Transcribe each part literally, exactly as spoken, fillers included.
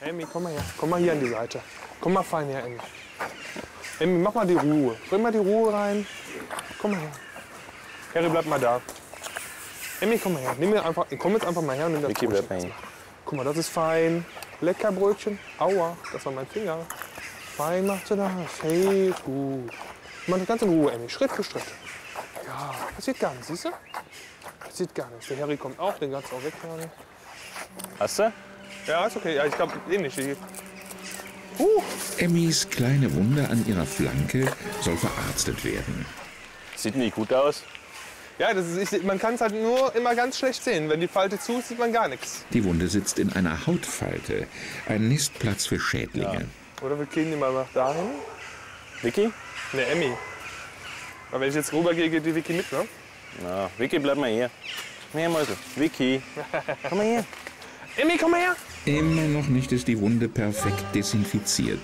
Emmy, komm mal her. Komm mal hier an die Seite. Komm mal fein her, Emmy. Emmy, mach mal die Ruhe. Bring mal die Ruhe rein. Komm mal her. Harry, bleib mal da. Emmy, komm mal her. Nimm mir einfach, komm jetzt einfach mal her und nimm das Vicky, bleib Brötchen. mal hier. Guck mal, das ist fein. Lecker Brötchen. Aua, das war mein Finger. Fein macht sie das. Hey, gut. Mach das ganz in Ruhe, Emmy. Schritt für Schritt. Ja, passiert gar nichts, siehst du? Passiert gar nichts. Der Harry kommt auch, den kannst du auch wegfahren. Hast du? Ja, ist okay. Ja, ich glaube, ähnlich. Uh. Emmys kleine Wunde an ihrer Flanke soll verarztet werden. Sieht nicht gut aus. Ja, das ist, ich, man kann es halt nur immer ganz schlecht sehen. Wenn die Falte zu ist, sieht man gar nichts. Die Wunde sitzt in einer Hautfalte, ein Nistplatz für Schädlinge. Ja. Oder wir kriegen die mal nach dahin. Vicky? Ne, Emmy. Aber wenn ich jetzt rübergehe, geht die Vicky mit, ne? Na, Vicky, bleib mal hier. Komm her, Mäusel. Vicky, komm mal her. Emmy, komm mal her. Immer noch nicht ist die Wunde perfekt desinfiziert.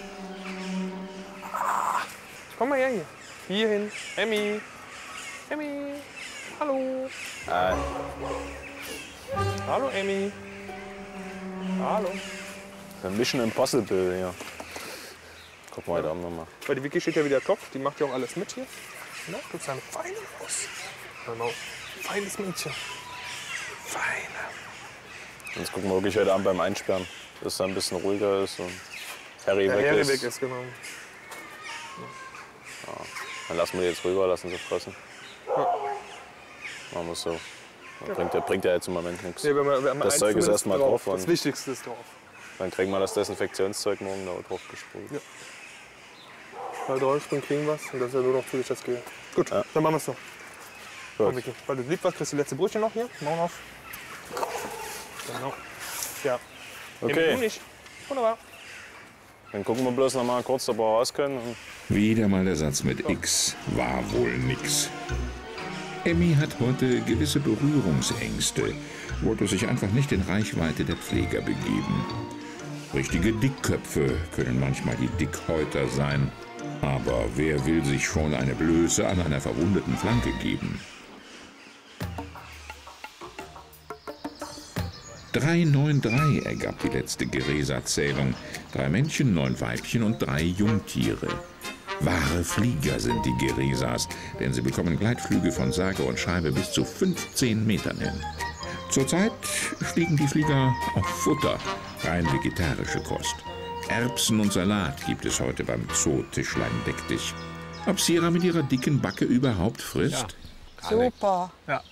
Komm mal her hier. Hier hin. Emmy. Emmy. Hallo. Ah, Hallo, Emmy. Hallo. ein Mission Impossible hier. Guck mal, da nochmal. Weil die Vicky steht ja wieder Kopf. Die macht ja auch alles mit hier. Na, du bist eine feine Maus. Genau. Feines Mädchen. Feine. Jetzt gucken wir wirklich heute Abend beim Einsperren, dass es ein bisschen ruhiger ist und Harry Der weg Harry ist. weg ist, genau. Ja, dann lassen wir die jetzt rüber, lassen sie fressen. Ja. Machen wir es so. Das bringt, ja, bringt ja jetzt im Moment nichts. Nee, wir haben, wir haben Das eins Zeug ist zumindest erstmal drauf Das und- Wichtigste ist drauf. Dann kriegen wir das Desinfektionszeug morgen da drauf gesprüht. Ja. Weil draufspringen kriegen wir was und das ist ja nur noch für dich das Geld. Gut, Ja. dann machen wir es so. Gut. Komm, Vicky, weil du lieb warst, kriegst du die letzte Brötchen noch hier. Machen auf. Genau. Ja. Okay. Emmy, du nicht. Wunderbar. Dann gucken wir bloß noch mal kurz, ob wir raus können. Und Wieder mal der Satz mit X war wohl nix. Emmy hat heute gewisse Berührungsängste, wollte sich einfach nicht in Reichweite der Pfleger begeben. Richtige Dickköpfe können manchmal die Dickhäuter sein, aber wer will sich schon eine Blöße an einer verwundeten Flanke geben? drei neun drei ergab die letzte Geresa-Zählung. Drei Männchen, neun Weibchen und drei Jungtiere. Wahre Flieger sind die Geresas, denn sie bekommen Gleitflüge von sage und schreibe bis zu fünfzehn Metern hin. Zurzeit fliegen die Flieger auf Futter, rein vegetarische Kost. Erbsen und Salat gibt es heute beim Zoo Tischlein deck dich. Ob Sira mit ihrer dicken Backe überhaupt frisst? Super. Ja.